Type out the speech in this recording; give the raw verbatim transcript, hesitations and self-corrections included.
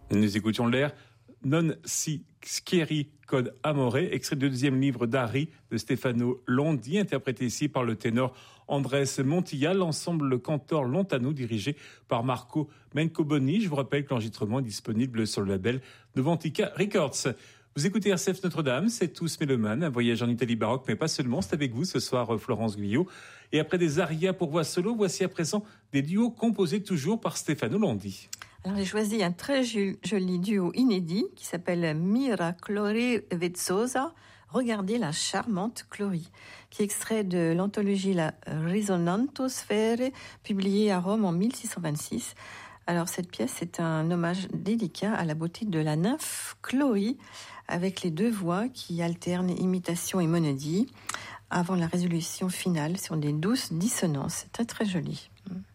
Nous écoutions l'air Non si schieri cod amore, extrait du deuxième livre d'Ari de Stefano Londi, interprété ici par le ténor Andrés Montilla, l'ensemble cantor lontano dirigé par Marco Mencoboni. Je vous rappelle que l'enregistrement est disponible sur le label Novantica Records. Vous écoutez R C F Notre-Dame, c'est Tous Mélomanes, un voyage en Italie baroque, mais pas seulement. C'est avec vous ce soir, Florence Guyot. Et après des arias pour voix solo, voici à présent des duos composés toujours par Stefano Londi. Alors j'ai choisi un très joli duo inédit qui s'appelle Mira Clori Vezzosa. Regardez la charmante Clori, qui est extrait de l'anthologie La Risonantosphère, publiée à Rome en mille six cent vingt-six. Alors cette pièce est un hommage délicat à la beauté de la nymphe Clori, avec les deux voix qui alternent imitation et monodie, avant la résolution finale sur des douces dissonances. C'est très très joli.